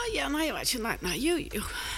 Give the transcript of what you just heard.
Yeah, nei, jeg vet ikke. Nei, jo, jo.